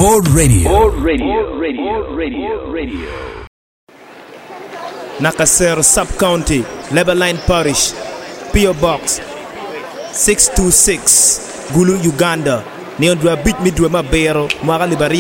Old Radio. Nakasero Sub-County, Lebaline Parish, P.O. Box 626, Gulu, Uganda. Neondwa bit midwe mabero, mwaka libari